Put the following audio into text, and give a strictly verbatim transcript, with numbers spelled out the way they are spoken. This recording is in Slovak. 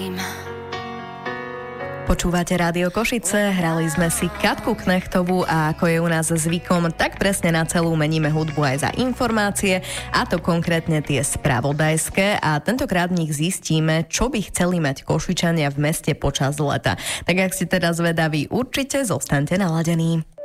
Počúvate Rádio Košice, hrali sme si Katku Knechtovú a ako je u nás zvykom, tak presne na celú meníme hudbu aj za informácie, a to konkrétne tie spravodajské, a tentokrát v nich zistíme, čo by chceli mať Košičania v meste počas leta. Tak ak ste teda zvedaví, určite zostaňte naladení.